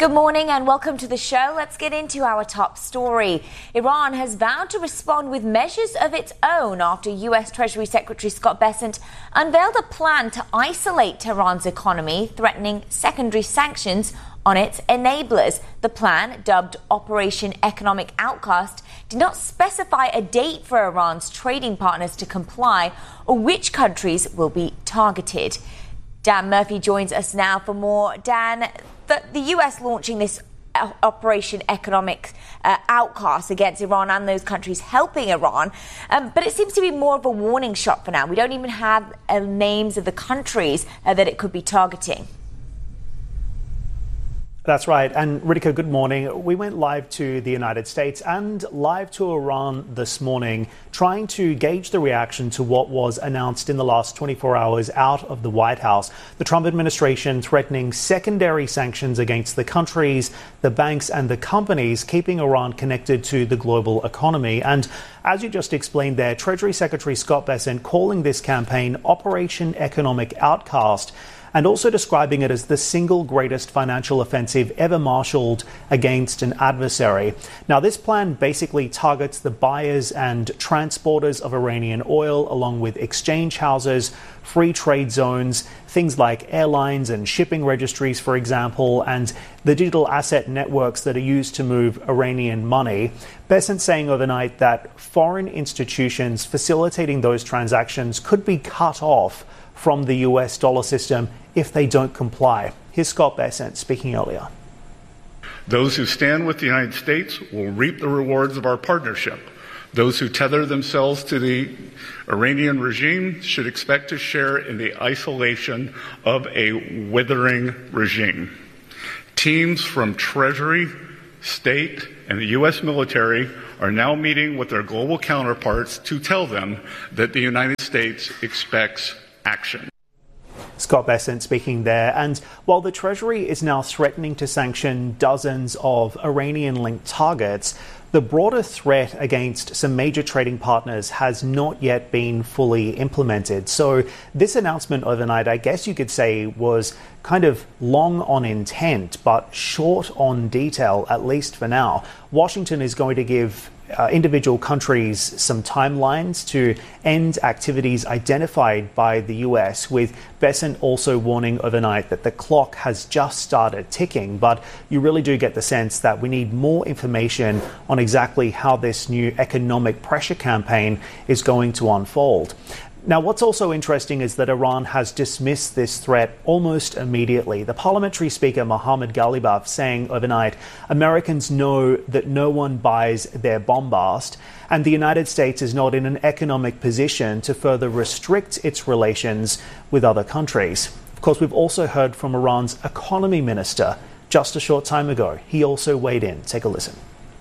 Good morning and welcome to the show. Let's get into our top story. Iran has vowed to respond with measures of its own after US Treasury Secretary Scott Bessent unveiled a plan to isolate Tehran's economy, threatening secondary sanctions on its enablers. The plan, dubbed Operation Economic Outcast, did not specify a date for Iran's trading partners to comply or which countries will be targeted. Dan Murphy joins us now for more. Dan, the US launching this Operation Economic Outcast against Iran and those countries helping Iran, but it seems to be more of a warning shot for now. We don't even have names of the countries that it could be targeting. That's right. And Ritika, good morning. We went live to the United States and live to Iran this morning, trying to gauge the reaction to what was announced in the last 24 hours out of the White House. The Trump administration threatening secondary sanctions against the countries, the banks and the companies keeping Iran connected to the global economy. And as you just explained there, Treasury Secretary Scott Bessent calling this campaign Operation Economic Outcast, and also describing it as the single greatest financial offensive ever marshaled against an adversary. Now, this plan basically targets the buyers and transporters of Iranian oil, along with exchange houses, free trade zones, things like airlines and shipping registries, for example, and the digital asset networks that are used to move Iranian money. Bessent saying overnight that foreign institutions facilitating those transactions could be cut off from the US dollar system if they don't comply. Here's Scott Bessent speaking earlier. Those who stand with the United States will reap the rewards of our partnership. Those who tether themselves to the Iranian regime should expect to share in the isolation of a withering regime. Teams from Treasury, State, and the U.S. military are now meeting with their global counterparts to tell them that the United States expects action. Scott Bessent speaking there. And while the Treasury is now threatening to sanction dozens of Iranian-linked targets, the broader threat against some major trading partners has not yet been fully implemented. So this announcement overnight, I guess you could say, was kind of long on intent, but short on detail, at least for now. Washington is going to give individual countries some timelines to end activities identified by the US, with Bessent also warning overnight that the clock has just started ticking. But you really do get the sense that we need more information on exactly how this new economic pressure campaign is going to unfold. Now, what's also interesting is that Iran has dismissed this threat almost immediately. The parliamentary speaker, Mohammad Ghalibaf, saying overnight, Americans know that no one buys their bombast, and the United States is not in an economic position to further restrict its relations with other countries. Of course, we've also heard from Iran's economy minister just a short time ago. He also weighed in. Take a listen.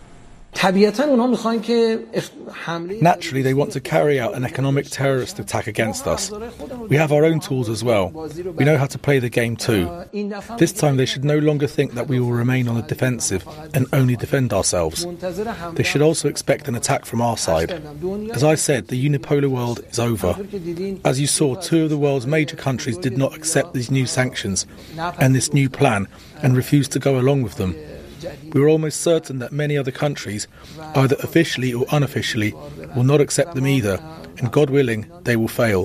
Naturally, they want to carry out an economic terrorist attack against us. We have our own tools as well. We know how to play the game too. This time they should no longer think that we will remain on the defensive and only defend ourselves. They should also expect an attack from our side. As I said, the unipolar world is over. As you saw, 2 of the world's major countries did not accept these new sanctions and this new plan and refused to go along with them. We are almost certain that many other countries, either officially or unofficially, will not accept them either, and God willing, they will fail.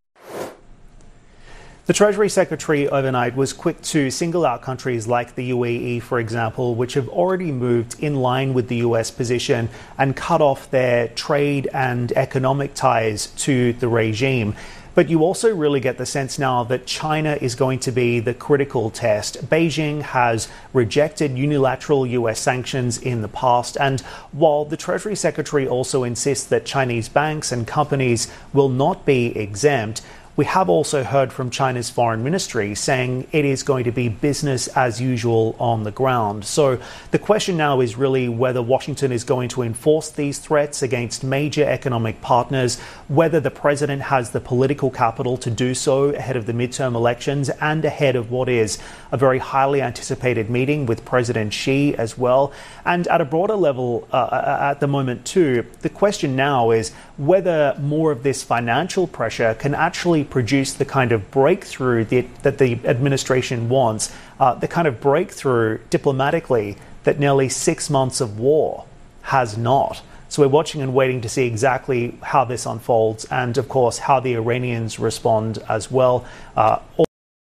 The Treasury Secretary overnight was quick to single out countries like the UAE, for example, which have already moved in line with the US position and cut off their trade and economic ties to the regime. But you also really get the sense now that China is going to be the critical test. Beijing has rejected unilateral US sanctions in the past, and while the Treasury Secretary also insists that Chinese banks and companies will not be exempt, we have also heard from China's foreign ministry saying it is going to be business as usual on the ground. So the question now is really whether Washington is going to enforce these threats against major economic partners, whether the president has the political capital to do so ahead of the midterm elections and ahead of what is a very highly anticipated meeting with President Xi as well. And at a broader level at the moment too, the question now is whether more of this financial pressure can actually produce the kind of breakthrough that the administration wants, the kind of breakthrough diplomatically that nearly 6 months of war has not. So we're watching and waiting to see exactly how this unfolds and, of course, how the Iranians respond as well.